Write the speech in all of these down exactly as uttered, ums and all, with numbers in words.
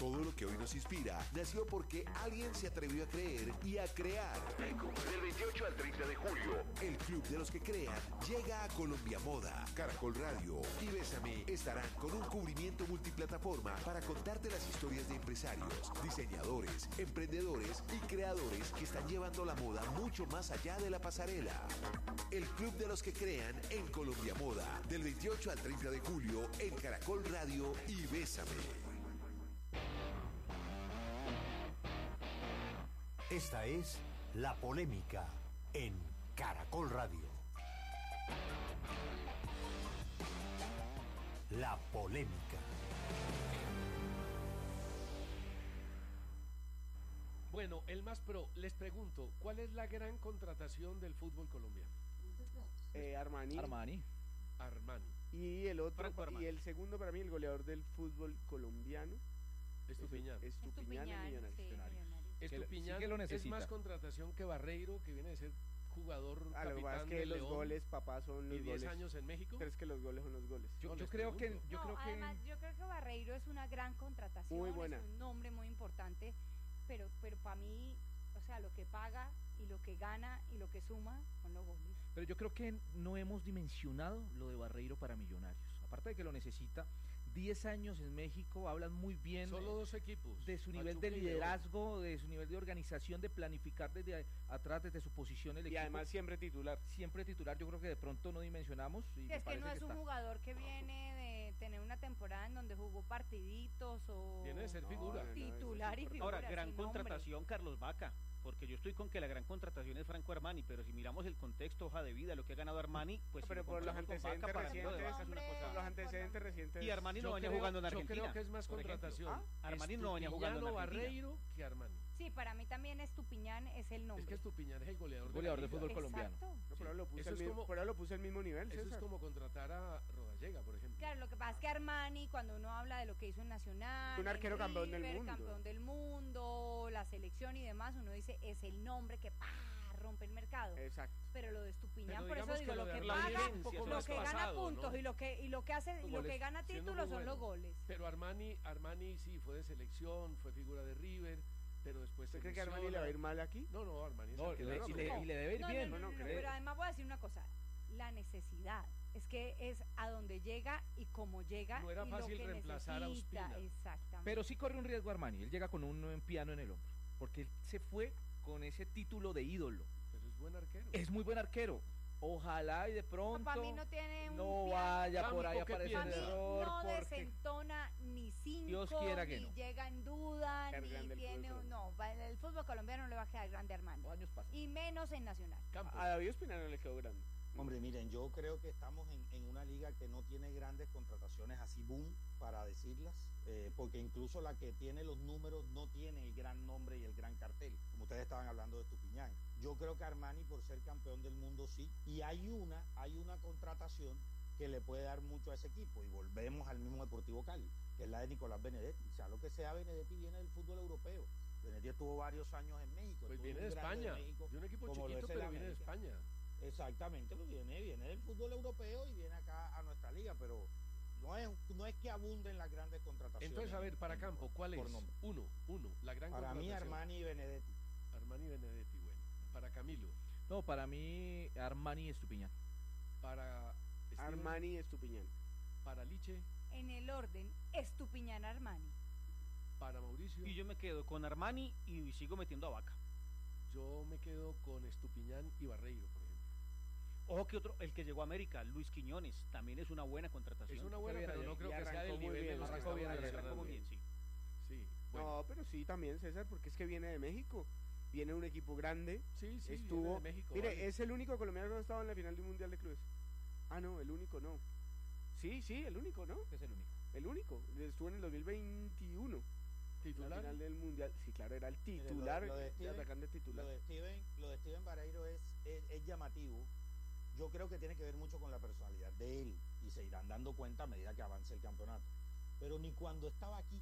Todo lo que hoy nos inspira nació porque alguien se atrevió a creer y a crear. Del veintiocho al treinta de julio, el Club de los que crean llega a Colombia Moda. Caracol Radio y Bésame estarán con un cubrimiento multiplataforma para contarte las historias de empresarios, diseñadores, emprendedores y creadores que están llevando la moda mucho más allá de la pasarela. El Club de los que crean en Colombia Moda, del veintiocho al treinta de julio en Caracol Radio y Bésame. Esta es La Polémica en Caracol Radio. La Polémica. Bueno, el más pro, les pregunto, ¿cuál es la gran contratación del fútbol colombiano? Eh, Armani. Armani. Armani. Y el otro, Franco Armani. y el segundo para mí, el goleador del fútbol colomdiano. Estupiñán. Estupiñán, el Millonarios. sí, Millonarios. Estupiñán sí que lo es necesita. más contratación que Barreiro, que viene de ser jugador Ah, lo que pasa capitán es que de los León goles, papá, son los y diez goles. años en México. Pero es que los goles son los goles. Yo, No, yo les creo que pregunto. yo No, creo que además, yo creo que Barreiro es una gran contratación, Muy buena. es un nombre muy importante, pero pero para mí, o sea, lo que paga y lo que gana y lo que suma son los goles. pero yo creo que no hemos dimensionado lo de Barreiro para Millonarios. Aparte de que lo necesita, diez años en México, hablan muy bien Solo dos equipos. de su nivel Pachuca de y León. liderazgo, de su nivel de organización, de planificar desde atrás, desde su posición el Y equipo. además siempre titular. Siempre titular, yo creo que de pronto no dimensionamos. Y me Es que parece no es un está. jugador que viene de tener una temporada en donde jugó partiditos o Viene de ser No, figura. no, no, titular y es figura. Ahora, gran sin contratación Carlos Vaca, porque yo estoy con que la gran contratación es Franco Armani, pero si miramos el contexto, hoja de vida, lo que ha ganado Armani, pues Pero si por los comparamos con antecedentes Vaca, para mí lo de recientes, Vaca es una Hombre. cosa- por los antecedentes recientes. Y Armani no Yo venía creo- jugando en Yo Argentina. creo que es más por ejemplo. contratación. ¿Ah? Armani no venía jugando en Estupiñán o Argentina. Barreiro que Armani. Sí, para mí también Estupiñán es el nombre. Es que Estupiñán es el goleador, Goleador de de la fútbol liga. colombiano. Exacto. No, pero Sí. lo puse Eso al es mismo, como- pero lo puse al mismo nivel, Eso César. es como contratar a Rodallega, por ejemplo. Claro, lo que pasa es que Armani, cuando uno habla de lo que hizo en Nacional, Un arquero en campeón del River, mundo. campeón del mundo, la selección y demás, uno dice es el nombre que ¡pah! Rompe el mercado. Exacto. Pero lo de Estupiñán, Pero por eso digamos digo, que lo lo de que Armani paga, es un poco lo más que gana pasado, puntos ¿no? y lo que y lo que hace y lo Goles. que gana Siendo títulos muy son los bueno. goles. Pero Armani, Armani sí fue de selección, fue figura de River, pero después ¿Usted se cree que a Armani lesiona. le va a ir mal aquí? No, no, Armani es No, arquero. le- no, y, pero- le, y le debe ir No, bien. no, no, no, no, pero creo. además voy a decir una cosa, la necesidad es que es a donde llega y cómo llega No era y lo fácil que reemplazar a necesita, Ospina. exactamente. Pero sí corre un riesgo Armani. Él llega con un piano en el hombro. Porque él se fue con ese título de ídolo. Pero es buen arquero. Es muy buen arquero. Ojalá y de pronto para mí no tiene un no piano. vaya por ahí a Campo, ¿qué aparecer Para el mí piensa? error. no porque desentona ni cinco, Dios quiera que ni no. llega en duda, Qué ni grande el tiene fútbol un- no, va- el fútbol colombiano no le va a quedar grande a Armani. Los años pasan. Y menos en Nacional. Campo. A David Ospina no le quedó grande. Hombre, miren, yo creo que estamos en, en una liga que no tiene grandes contrataciones así boom, para decirlas, eh, porque incluso la que tiene los números no tiene el gran nombre y el gran cartel, como ustedes estaban hablando de Estupiñán. Yo creo que Armani, por ser campeón del mundo, sí, y hay una, hay una contratación que le puede dar mucho a ese equipo, y volvemos al mismo Deportivo Cali, que es la de Nicolás Benedetti. O sea, lo que sea Benedetti viene del fútbol europeo. Benedetti estuvo varios años en México. Pues estuvo viene en de un grande España, México, de un equipo como lo chiquito, es el pero viene de América. España. Exactamente, pues viene, viene del fútbol europeo y viene acá a nuestra liga, pero no es, no es que abunden las grandes contrataciones. Entonces, a ver, para Campo, ¿cuál por es? nombre. Uno, uno, la gran Para mí, contratación. Armani y Benedetti. Armani Benedetti, bueno. Para Camilo, No, para mí Armani y Estupiñán. para Steven, Armani y Estupiñán. para Liche, En el orden, Estupiñán Armani. para Mauricio. Y yo me quedo con Armani y sigo metiendo a Vaca. Yo me quedo con Estupiñán y Barreiro, por ejemplo. Ojo que otro, el que llegó a América, Luis Quiñones, también es una buena contratación. Es una buena, bien pero ayer. no creo Y que sea arrancó del muy nivel bien, de los que arrancó estamos bien, Arrancó mencionando. muy bien, sí. Sí, bueno. No, pero sí también, César, porque es que viene de México. Viene de un equipo grande. Sí, sí, estuvo. viene de México, Mire, vale. es el único colombiano que no ha estado en la final de un mundial de clubes. Ah, no, el único no. Sí, sí, el único, ¿no? Es el único. El único. Estuvo en el dos mil veintiuno. La Titular. final del mundial. Sí, claro, era el Mire, titular. lo- lo de de Steven- atacante titular. Lo de Steven, lo de Steven Barreiro es, es, es llamativo. Yo creo que tiene que ver mucho con la personalidad de él y se irán dando cuenta a medida que avance el campeonato. Pero ni cuando estaba aquí,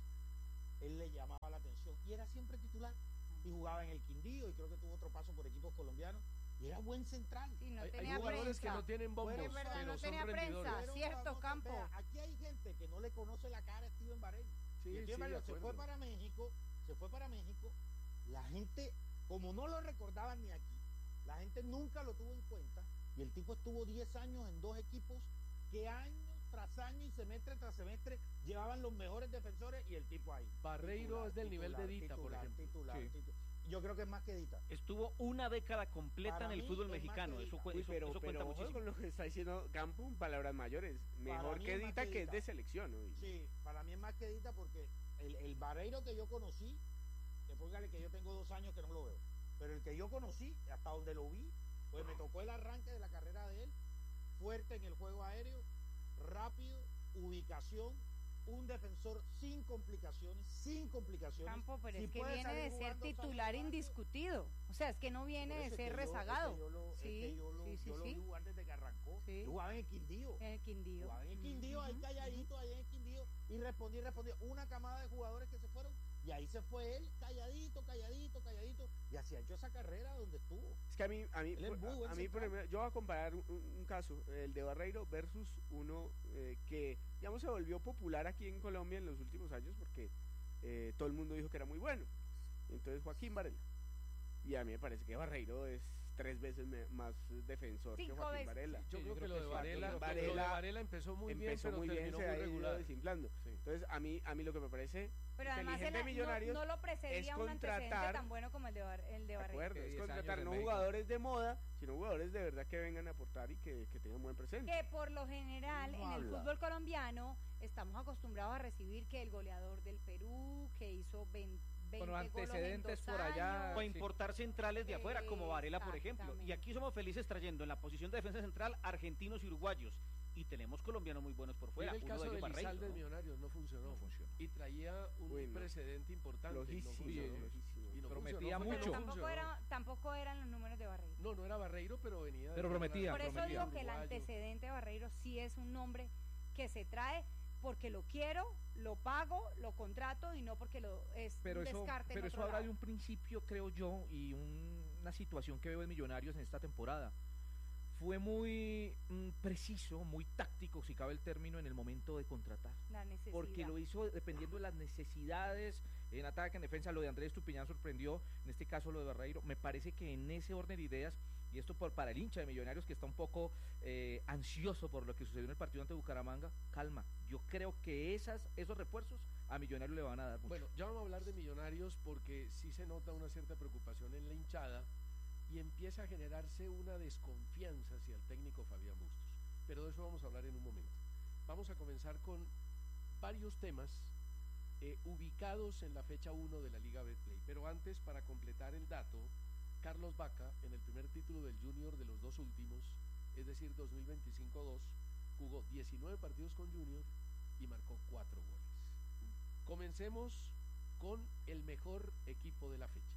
él le llamaba la atención y era siempre titular y jugaba en el Quindío y creo que tuvo otro paso por equipos colombianos y era buen central. Sí, no Hay, hay tenía jugadores prensa. que no tienen bombos, Bueno, es verdad, pero no son tenía prensa. rendidores. Pero cierto, vamos, Campo. vea, aquí hay gente que no le conoce la cara a Steven Barreiro. Sí, y el tío sí, Barreiro de se fue acuerdo. para México, se fue para México, la gente, como no lo recordaban ni aquí, la gente nunca lo tuvo en cuenta, y el tipo estuvo diez años en dos equipos que año tras año y semestre tras semestre llevaban los mejores defensores y el tipo ahí. Barreiro Titular, es del nivel de titular, Dita, por titular, ejemplo. titular, Sí. titular. Yo creo que es más que Dita. Estuvo una década completa Para en el mí fútbol es más mexicano. que Eso, Dita. cu- Uy, eso, pero, eso cuenta pero ojo muchísimo. con lo que está diciendo Campo, palabras mayores. Mejor mí que es más Dita, que que es Dita. de selección, ¿no? Y- Sí, para mí es más que Dita porque el, el Barreiro que yo conocí, que póngale que yo tengo dos años que no lo veo, pero el que yo conocí, hasta donde lo vi, pues me tocó el arranque de la carrera de él, fuerte en el juego aéreo, rápido, ubicación, un defensor sin complicaciones, sin complicaciones. Campo, pero Si es que puede viene salir de ser jugando, sale titular jugando. indiscutido. O sea, es que no viene Por de eso es ser que yo- es que rezagado. yo lo- es Sí, que yo lo- sí, sí, yo lo sí. vi jugar desde que arrancó. Sí. Yo jugaba en el Quindío. En el Quindío. Jugaba en el Quindío, ahí Ujú, calladito, ahí en el Quindío, y respondí, respondí. Una camada de jugadores que se fueron, y ahí se fue él, calladito, calladito, calladito, y así ha hecho esa carrera donde estuvo. Es que a mí, a mí, Él es por- Budo, a, él mí se por cae. ejemplo, yo voy a comparar un, un- un caso, el de Barreiro versus uno eh, que, digamos, se volvió popular aquí en Colombia en los últimos años porque eh, todo el mundo dijo que era muy bueno. Entonces, Joaquín Varela. Y a mí me parece que Barreiro es tres veces me- más defensor que Cinco Joaquín veces. Varela. Yo Sí, creo yo que creo lo que de sí. Varela, Varela- lo de Varela empezó muy bien, empezó pero muy bien, terminó se muy ha ido regular. desinflando. Sí. Entonces, a mí, a mí lo que me parece Pero además inteligente él, de no, Millonarios no lo precedía es un antecedente contratar- tan bueno como el de, Bar- el de de Barreiro. acuerdo, Que es diez contratar años en no México. jugadores de moda, sino jugadores de verdad que vengan a aportar y que, que tengan buen presente. Que por lo general No en el habla. fútbol colombiano estamos acostumbrados a recibir que el goleador del Perú, que hizo veinte, Bueno, goles en antecedentes dos por allá. años. O sí. importar centrales de afuera, como Varela, por ejemplo. Y Exactamente. aquí somos felices trayendo en la posición de defensa central argentinos y uruguayos. Y tenemos colombianos muy buenos por fuera. Mira el Uno caso de de ellos Barreiro, Lizalde de ¿no? Millonarios, no funcionó. No funcionó. Y traía un Uy, no. precedente importante. y no Lojísimo, funcionó. lojísimo. Y no Prometía funcionó, fue que mucho. no Tampoco, funcionó. era, tampoco eran los números de Barreiro. No, no era Barreiro, pero venía. de Pero ser prometía, la- Por eso prometía. digo que el uruguayo. antecedente de Barreiro sí es un nombre que se trae porque lo quiero, lo pago, lo contrato y no porque lo es Pero un eso, descarte en pero otro eso habla lado. de un principio, creo yo, y un- una situación que veo en Millonarios en esta temporada. Fue muy mm, preciso, muy táctico, si cabe el término, en el momento de contratar. La necesidad. Porque lo hizo dependiendo de las necesidades, en ataque, en defensa. Lo de Andrés Tupiñán sorprendió, en este caso lo de Barreiro. Me parece que en ese orden de ideas, y esto por, para el hincha de Millonarios que está un poco eh, ansioso por lo que sucedió en el partido ante Bucaramanga, calma. Yo creo que esas, esos refuerzos a Millonarios le van a dar mucho. Bueno, ya vamos a hablar de Millonarios porque sí se nota una cierta preocupación en la hinchada y empieza a generarse una desconfianza hacia el técnico Fabián Bustos. Pero de eso vamos a hablar en un momento. Vamos a comenzar con varios temas eh, ubicados en la fecha uno de la Liga Betplay. Pero antes, para completar el dato, Carlos Vaca, en el primer título del Junior de los dos últimos, es decir, dos mil veinticinco dos, jugó diecinueve partidos con Junior y marcó cuatro goles. Comencemos con el mejor equipo de la fecha.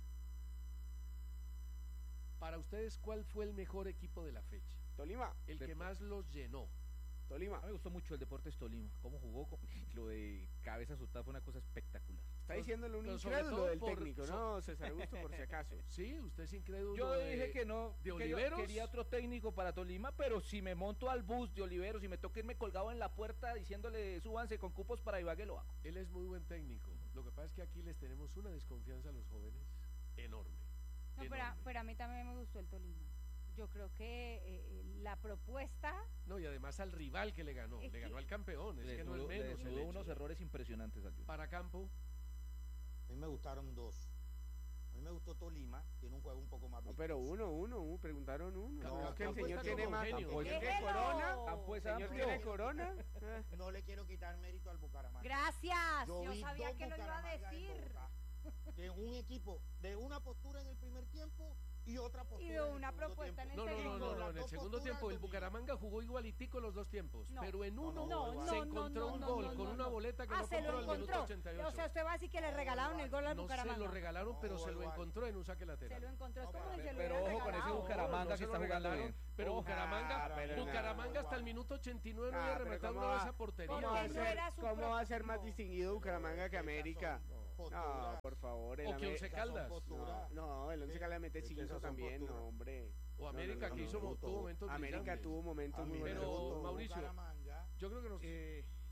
Para ustedes, ¿cuál fue el mejor equipo de la fecha? Tolima, El que más los llenó. Tolima. A mí me gustó mucho el Deportes Tolima, cómo jugó, cómo- lo de cabeza azotada fue una cosa espectacular. Está diciéndole un Pero sobre incrédulo todo del por- técnico, so- ¿no? César Augusto, por si acaso. Sí, usted es incrédulo. Yo de- dije que no, de que yo Oliveros. quería otro técnico para Tolima, pero si me monto al bus de Oliveros y me toca irme colgado en la puerta diciéndole súbanse con cupos para Ibagué, lo hago. Él es muy buen técnico. Lo que pasa es que aquí les tenemos una desconfianza a los jóvenes enorme. No, pero, a- enorme. pero a mí también me gustó el Tolima. Yo creo que eh, la propuesta, No, y además al rival que le ganó. Es Le que- ganó al campeón. Es Le que no es desnudó- le menos. el desnudó hecho. unos errores impresionantes al Junior. Para Campo, A mí me gustaron dos. A mí me gustó Tolima, tiene un juego un poco más No, vistoso. pero uno, uno, uno, preguntaron uno. No, No, es que el Campo señor está tiene como más. genio. ¿El señor tiene ¡Déjelo! corona? Campo es ¿El señor amplio. tiene corona? Ah. No le quiero quitar mérito al Bucaramanga. gracias. Yo, vi sabía dos que lo iba a Bucaramanga en decir. Bogotá, que un equipo de una postura en el primer tiempo y otra postura Y de en el una segundo propuesta en el tiempo. no, no, no, segundo. no, no, Las en el dos segundo posturas tiempo el dominan. Bucaramanga jugó igualitico los dos tiempos, No. pero en No, uno no, no, se no, encontró no, un no, gol no, con no, una no. boleta que Ah, no se lo cobró al minuto encontró. ochenta y ocho. O sea, usted va a decir que le regalaron el gol al No se Bucaramanga. lo regalaron, pero No, se lo igual. encontró en un saque Se lateral. lo encontró, es No, como pero- si se lo pero hubieran ojo con ese regalado. Bucaramanga No, no que se está lo jugando regalaron, bien. Pero Ojo. Bucaramanga, Ah, pero no, Bucaramanga hasta el igual. minuto ochenta y nueve no Ah, había pero rematado ¿cómo una de va? esa portería. ¿Cómo Porque va a no ser, era su cómo va a ser propio- más distinguido Bucaramanga que Esas son América? posturas. No, por favor. el O que Ame- Once Caldas. No, no, el Once Sí, Caldas mete es que cinco esas son también, no, posturas. hombre. O No, América no, no, que no, hizo no, tuvo no, momentos América brillantes. tuvo momentos A muy mí me Pero, buenos. gustó Mauricio, Bucaramanga. Yo creo que nos... Eh,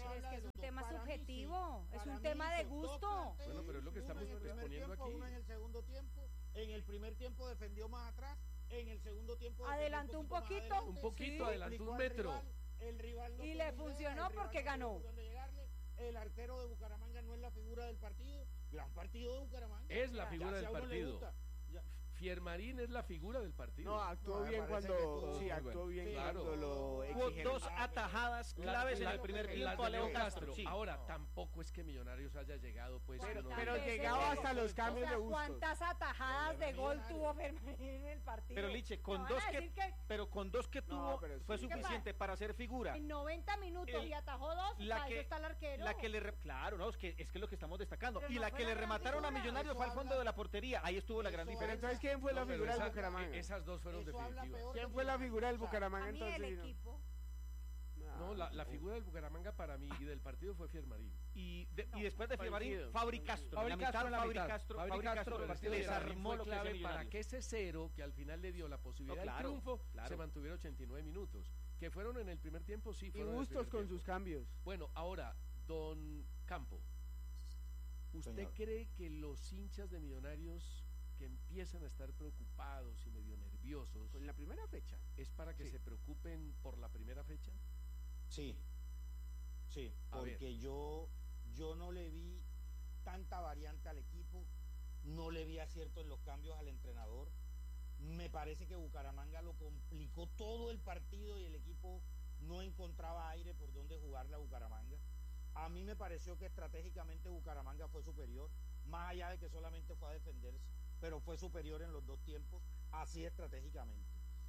Pero es habla que de es los un dos. tema Para mí, sí. subjetivo, es Para un mí tema de hizo dos gusto. planteles, Bueno, pero es lo que uno estamos en el primer exponiendo tiempo, aquí. uno en el segundo tiempo. En el primer tiempo defendió más atrás, en el segundo tiempo Adelantó un poquito. Un poquito, Sí. adelantó un metro. Rival, el rival no Y tuvo le idea, funcionó el rival porque no ganó. tuvo por dónde llegarle, el arquero de Bucaramanga no es la figura del partido, gran partido de Bucaramanga. Es la Ya, figura Ya, si del a uno le partido. gusta, ya. Fiermarín es la figura del partido. No, actuó No, me bien parece cuando. que estuvo Sí, muy actuó bueno. bien Sí, cuando claro. lo Hubo exigieron. dos atajadas claves en el primer las tiempo de a Leo Leo Castro. Sí. Ahora, tampoco es que Millonarios haya llegado, pues. ¿Cuántas que no- Pero veces llegaba le- hasta los cambios o sea, de Bustos. ¿cuántas atajadas de gol Millonarios. tuvo Fermarín en el partido? Pero Liche, ¿Me con van a dos que, decir que pero con dos que No, tuvo pero sí. fue ¿Qué suficiente para hacer figura. en noventa minutos El- y atajó dos, la para que- eso está el arquero. La que le re- claro, no, es que es que es lo que estamos destacando. Pero Y no la fue que la le gran remataron a figura. Millonarios Eso fue al fondo habla- de la portería. Ahí estuvo la gran Eso Pero diferencia. entonces, ¿quién fue la No, pero figura del esa- Bucaramanga? Esas dos fueron Eso habla definitivas. peor ¿Quién de fue la figura del O sea, Bucaramanga A mí el entonces? equipo. No, la, la figura del Bucaramanga para mí y del partido fue Fiermarín. Y, de- No, y después de Fiemarín, coincido, Fabri coincido. Castro. Fabri en la Castro mitad, en la Fabri mitad. Castro, Fabri Fabri Castro, Castro pero Pero es que partido Fiermarín desarmó fue lo que clave hacía para Millonarios. que ese cero que al final le dio la posibilidad No, claro, del triunfo claro. se mantuviera ochenta y nueve minutos. Que fueron en el primer tiempo, sí, Y fueron en el Bustos primer con tiempo. sus cambios. Bueno, ahora, don Campo, ¿usted Señor. cree que los hinchas de Millonarios que empiezan a estar preocupados y medio nerviosos Con la primera fecha. es para que Sí. se preocupen por la primera fecha? Sí, sí, A porque yo, yo no le vi tanta variante al equipo, no le vi acierto en los cambios al entrenador. Me parece que Bucaramanga lo complicó todo el partido y el equipo no encontraba aire por donde jugarle a Bucaramanga. A mí me pareció que estratégicamente Bucaramanga fue superior, más allá de que solamente fue a defenderse, pero fue superior en los dos tiempos, así estratégicamente.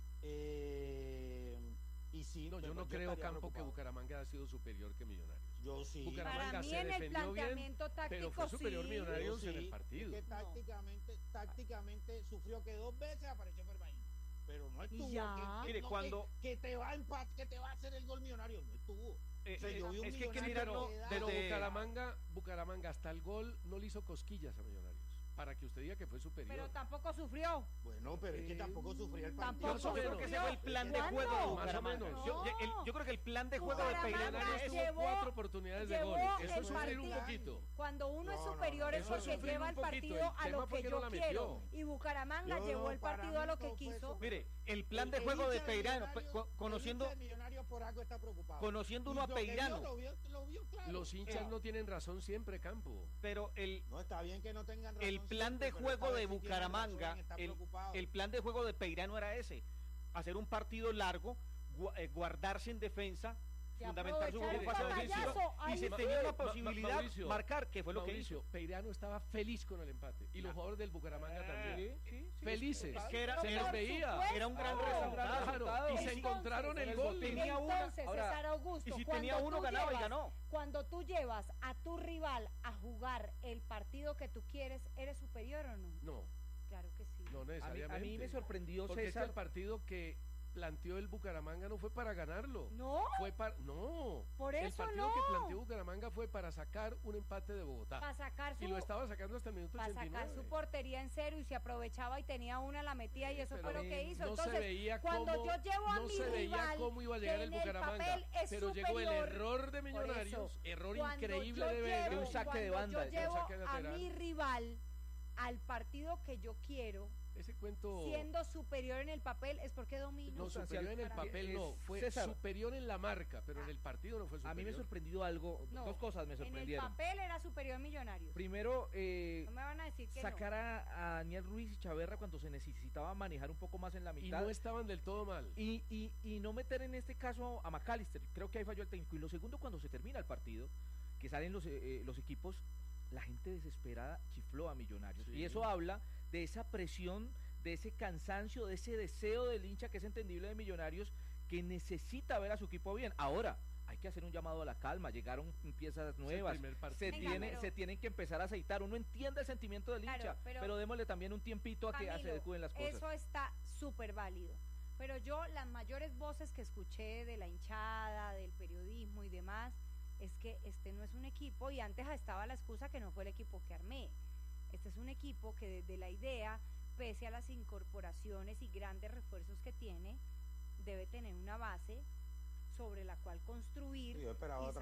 Eh, y sí, No, yo pero no creo, estaría Campo, que preocupado. Bucaramanga ha sido superior que Millonarios. Yo sí. Bucaramanga Para mí se en el defendió bien, planteamiento táctico pero fue superior sí. Millonarios Yo en el sí, partido. es que tácticamente, tácticamente sufrió que dos veces apareció Fermaín. Pero no estuvo. ya. Que, que- Mire, no, cuando- que, que te va a empat, que te va a hacer el gol Millonario. No estuvo. Eh, O sea, eh, yo vi un es que hay que Millonario mirarlo que da- Pero desde- Bucaramanga, Bucaramanga hasta el gol no le hizo cosquillas a Millonarios. Para que usted diga que fue superior. Pero tampoco sufrió. Bueno, pero es que Eh, tampoco sufría el partido. Tampoco Yo creo que ese fue el plan de ¿Cuándo? juego de Más o Bucaramanga. menos. Yo, yo- el- yo creo que el plan de juego de Bucaramanga Peirano Millonarios es tuvo llevó- cuatro oportunidades de llevó gol. Eso el es sufrir un partido. poquito. Cuando uno No, es no, superior no, es eso porque sufrir lleva un el poquito. partido El a tema lo fue que que yo no la quiero. metió. Y Bucaramanga Yo llevó no, el para partido a mí lo que no fue quiso. eso. Mire, el plan de El juego de hincha Peirano, Millonarios- co- el conociendo, hincha de Millonarios por algo está preocupado. conociendo Y uno a lo que Peirano, vio, Lo vio, lo vio claro. Los hinchas Eh, no tienen razón siempre, Campo. pero el, No, está bien que no tengan razón el plan siempre, de pero juego esta de vez sí tienen Bucaramanga, razón, está el, preocupado. el plan de juego de Peirano era ese, hacer un partido largo, gu- eh, guardarse en defensa, Se fundamentar su aprovecharon ocupación un ofensiva, batallazo, y ahí se sí. tenía la Ma- Ma- posibilidad Mauricio, marcar, que fue lo que Mauricio, hizo. Peirano estaba feliz con el empate. Y los jugadores del Bucaramanga también. Felices. Es que era- se era- les veía. supuesto. Era un gran Claro. resultado. Claro, y se Entonces, encontraron el el gol. Tenía una- Entonces, ahora, César Augusto, y si cuando tenía uno, tú ganaba y llevas- ganó. Cuando tú llevas a tu rival a jugar el partido que tú quieres, ¿eres superior o no? No, Claro que sí. no A mí, necesariamente. a mí me sorprendió, Porque es que César. el partido que planteó el Bucaramanga no fue para ganarlo. No, Fue para no. por El eso partido no. que planteó Bucaramanga fue para sacar un empate de Bogotá. Para sacar su Y lo estaba sacando hasta el minuto para ochenta y sacar nueve. su portería en cero y se aprovechaba y tenía una, la metía y eso Pero fue lo que hizo. No Entonces, se veía cuando cómo, yo llevo a no mi se veía rival, cómo iba a que llegar el en el Bucaramanga, papel es pero llegó el superior, error de por Millonarios, eso, error cuando increíble yo de Vega. llevo- Un saque de cuando banda, Yo de un llevo saque a lateral. mi rival al partido que yo quiero, Ese cuento siendo superior en el papel, es porque domino. no sustancial superior en el para mí. papel no, Es- fue César. superior en la marca, pero en el partido no fue superior. A mí me sorprendió algo, No, dos cosas me En el sorprendieron. papel era superior Millonarios. Primero, eh, No me van a decir que sacar a, a Daniel Ruiz y Chaverra cuando se necesitaba manejar un poco más en la y mitad. no estaban del todo mal. Y, y, y no meter en este caso a McAllister. Creo que ahí falló el técnico. Y lo segundo, cuando se termina el partido, que salen los, eh, eh, los equipos, la gente desesperada chifló a Millonarios. Sí. Y eso habla de esa presión, de ese cansancio, de ese deseo del hincha que es entendible de Millonarios, que necesita ver a su equipo bien. Ahora, hay que hacer un llamado a la calma. Llegaron piezas Es el nuevas. primer partido. Se, Venga, tiene, pero- se tienen que empezar a aceitar. Uno entiende el sentimiento del Claro, hincha, pero- pero, démosle también un tiempito a que se Camilo, adecúen las cosas. Eso está súper válido. Pero yo, las mayores voces que escuché de la hinchada, del periodismo y demás, es que este no es un equipo, y antes estaba la excusa que no fue el equipo que armé. Este es un equipo que desde la idea, pese a las incorporaciones y grandes refuerzos que tiene, debe tener una base sobre la cual construir Yo esperaba y otra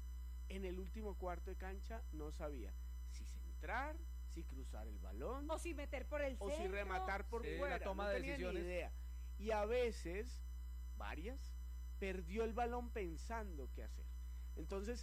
En el último cuarto de cancha no sabía si centrar, si cruzar el balón O si meter por el o centro. si rematar por Sí, la fuera. toma no de tenía ni decisiones. idea. Y a veces, varias, perdió el balón pensando qué hacer. Entonces,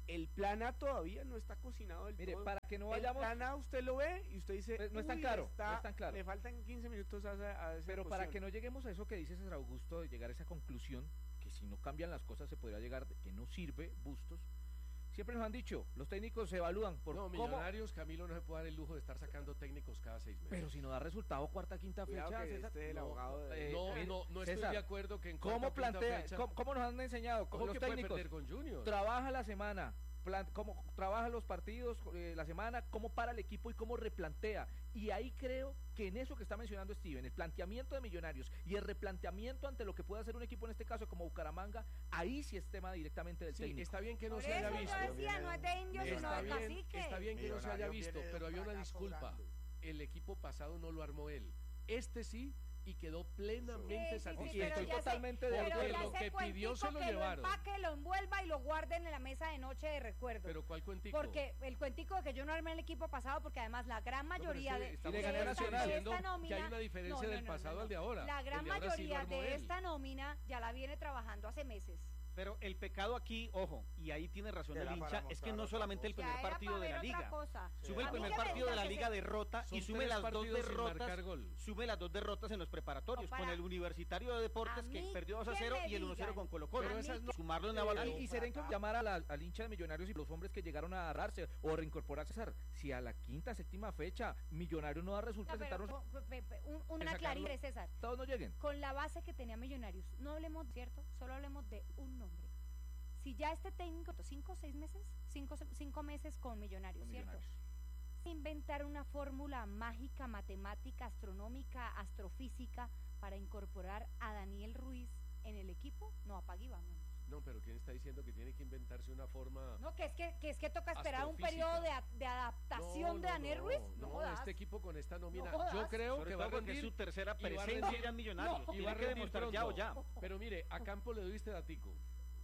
el plan A todavía no está cocinado del Mire, todo. para que no El vayamos... plan A usted lo ve y usted dice, Pues no es tan "Uy, claro, está- no es tan claro". le faltan quince minutos a esa, a esa Pero para cuestión. que no lleguemos a eso que dice César Augusto, de llegar a esa conclusión, que si no cambian las cosas se podría llegar de que no sirve Bustos, siempre nos han dicho, los técnicos se evalúan por No, cómo... Millonarios, Camilo no se puede dar el lujo de estar sacando técnicos cada seis meses. Pero si no da resultado cuarta, quinta Cuidado fecha, que César, este es el no, abogado de- eh, no, mire, no, no estoy César, de acuerdo que en ¿cómo cuarta, quinta plantea, fecha- cómo, cómo nos han enseñado ¿Cómo los que puede técnicos? perder con Junior? Trabaja la semana, plan, cómo trabaja los partidos, eh, la semana, cómo para el equipo y cómo replantea. Y ahí creo que en eso que está mencionando Steven, el planteamiento de Millonarios y el replanteamiento ante lo que puede hacer un equipo en este caso como Bucaramanga, ahí sí es tema directamente del Sí, técnico. está bien que no Por se haya eso visto. yo decía, no es de indios, sino Está de bien, cacique. está bien que no se haya Millonarios visto, viene de pero un había una fracaso disculpa. grande. El equipo pasado no lo armó él. Este sí, y quedó plenamente Sí, sí, sí, satisfecho. Y pero estoy ya sé- totalmente de pero acuerdo. ya Lo sé que pidió cuentico se lo que llevaron. lo empaque, lo envuelva y lo guarden en la mesa de noche de recuerdo. Pero ¿cuál cuentico? Porque el cuentico de que yo no armé el equipo pasado, porque además la gran No, pero mayoría es que de, estamos Y le gané a de esta, Nacional. de diciendo esta nómina... que hay una diferencia no, no, del no, pasado no, al de ahora. La El gran de ahora sí lo mayoría armó de él. esta nómina ya la viene trabajando hace meses. Pero el pecado aquí, ojo, y ahí tiene razón Era el para hincha, es que mostrar no otra solamente el cosa. primer Ya era partido pa' de la ver otra liga. cosa. Sube el A mí primer que me partido de digan la que liga se- derrota Son y sume tres las dos partidos sin derrotas. marcar gol. Sume las dos derrotas en los preparatorios, No, para- con el Universitario de Deportes a que mí perdió dos a que cero me y el uno cero digan. con Colo Colo. Pero esas no- Sumarlo en la Y, balanza. y Serenco llamar a la- al hincha de Millonarios y los hombres que llegaron a agarrarse o reincorporarse. César, si a la quinta, séptima fecha Millonarios no da No, resultados, pero presentarnos con- pe- pe- un- una sacarlo. claridad, César. resultados no lleguen. Con la base que tenía Millonarios, no hablemos, ¿cierto? Solo hablemos de un nombre. Si ya este técnico, cinco o seis meses, cinco, cinco meses con Millonarios, Con ¿cierto? Millonarios. Inventar una fórmula mágica, matemática, astronómica, astrofísica para incorporar a Daniel Ruiz en el equipo, no apague y vámonos. No, pero ¿quién está diciendo que tiene que inventarse una forma? No, que es que, que es que toca esperar un Astrofísica. periodo de, a- de adaptación No, de no, Daniel no, Ruiz. No, jodas. este equipo con esta nómina, No jodas. yo creo Sobre que va a todo porque es rendir. su tercera y va a presencia rendir- ya en Millonarios. No. y Tiene va a que rendir demostrar ya o ya. pronto. Pero mire, a Campo le doy este datico.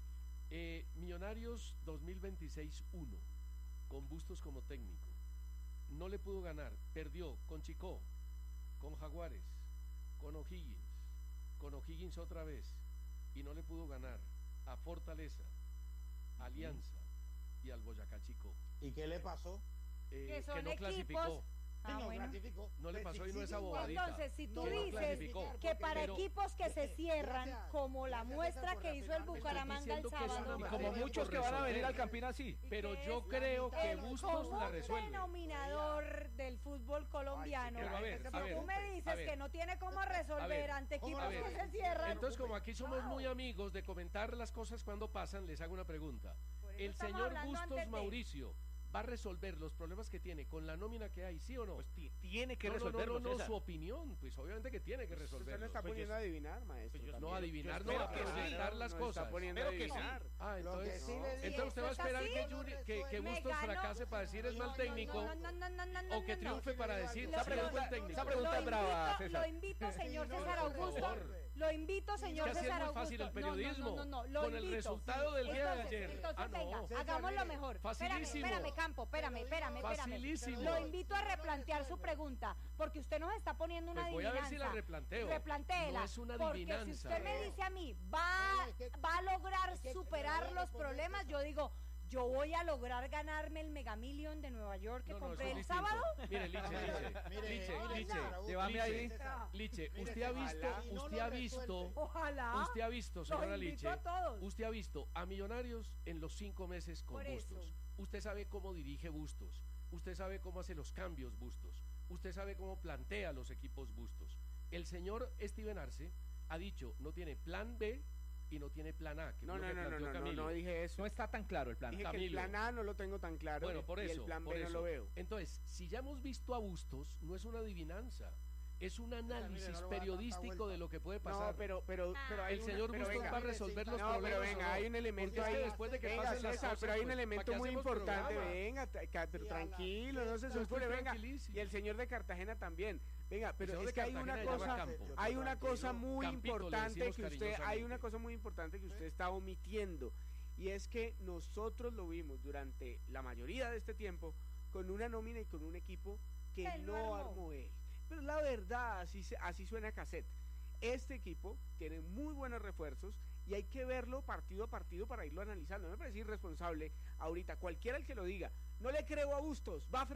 Eh, Millonarios dos mil veintiséis uno, con Bustos como técnico. No le pudo ganar, perdió con Chicó, con Jaguares, con O'Higgins, con O'Higgins otra vez, y no le pudo ganar a Fortaleza, Alianza y al Boyacá Chico. ¿Y qué le pasó? Eh, Que son que no equipos- clasificó. Ah, Sí, no bueno. clasificó. No le Pues pasó sí, y no sí, esa sí, bobadita. Entonces, si tú Que no dices clasificó. que para Pero- equipos que se cierran, Gracias. como la Gracias, muestra César, que por hizo el afirmarme. Bucaramanga el Estoy diciendo que es sábado, una Y como materia muchos por que van a venir al resolver. Campín así. y Pero que yo es creo que el Bustos la común resuelve. denominador del fútbol colombiano. Pero a ver, si a ver, tú me a dices ver. que no tiene cómo resolver ver, ante ¿cómo equipos no? que se cierran, Entonces, como aquí somos muy amigos de comentar las cosas cuando pasan, les hago una pregunta. por eso ¿El estamos señor hablando Bustos antes de- Mauricio va a resolver los problemas que tiene con la nómina que hay, sí o no? Pues ti- tiene que no, no, no, resolverlo, no, no, César. su opinión, pues obviamente que tiene que Usted se resolverlo. lo está Pues poniendo yo- a adivinar, maestro. pues yo- No también. adivinar, Yo no, espero a que sí. presentar las Nos cosas. está poniendo a Espero que sí. adivinar. Ah, Lo que entonces, sí le digo- entonces usted va a ¿Eso es esperar así? que, Juni- que, que Me Bustos ganó. fracase para decir es mal técnico No, no, no, no, no, no, o que no, triunfe no. para decir Lo- esa pregunta pregunta- el técnico. esa pregunta lo es brava, invito, César. lo invito, señor Sí, no, César por Augusto. favor. Lo invito, señor Es que así es César muy Augusto. fácil el No, periodismo. No, no, no, no, lo Con el invito. resultado del día de Entonces, ayer. Entonces, Ah, no. venga, César, hagámoslo mire, mejor. Espérame, facilísimo. espérame, Campo, espérame, espérame, espérame. Facilísimo. Lo invito a replantear su pregunta, porque usted nos está poniendo una Pues voy a ver si la adivinanza. replanteo. Replantéela. No es una Porque si adivinanza. usted me dice a mí, va, va a lograr superar los problemas, yo digo, yo voy a lograr ganarme el Mega Million de Nueva York que No, no, compré eso el es distinto. sábado. Mire, Liche, Liche, Mire, Liche, mire, Liche, César, llévame Liche, ahí. Liche, Mire, usted ha ojalá visto, y no usted lo ha visto, resuelve. Ojalá. usted ha visto, Los señora invito Liche, a todos. usted ha visto a Millonarios en los cinco meses con Por eso. Bustos. Usted sabe cómo dirige Bustos. Usted sabe cómo hace los cambios Bustos. Usted sabe cómo plantea los equipos Bustos. El señor Steven Arce ha dicho, no tiene plan B y no tiene plan A, que No, fue no, lo que no, no, planteó no, no, Camilo. no dije eso. No está tan claro el plan. Dije que el Camilo. plan A no lo tengo tan claro Bueno, por y eso, el plan por B eso. no lo veo. Entonces, si ya hemos visto a Bustos, no es una adivinanza, es un mire, análisis no le va a dar tanta periodístico vuelta. de lo que puede pasar. No, pero, pero, pero hay el una- señor pero Bustos venga, va a resolver los No, problemas. pero ¿o venga, no? hay un elemento Porque es que ahí. después de que venga, pasen las César, cosas, pero hay un pues, elemento ¿para qué muy hacemos importante. programa? Venga, ta- ca- pero Sí, a la- tranquilo, no se Yo estoy sulfure, venga. tranquilísimo. Y el señor de Cartagena también. Venga, pero señor es de que hay Cartagena una se llama cosa, Campo. hay una Tranquilo. cosa muy Campito, le importante decimos que usted, hay cariñosamente. una cosa muy importante que usted está omitiendo. Y es que nosotros lo vimos durante la mayoría de este tiempo con una nómina y con un equipo que Él lo no armó. armó él. Pero la verdad, así, se- así suena cassette. Este equipo tiene muy buenos refuerzos y hay que verlo partido a partido para irlo analizando. Me parece irresponsable ahorita, cualquiera el que lo diga, no le creo a Bustos, va a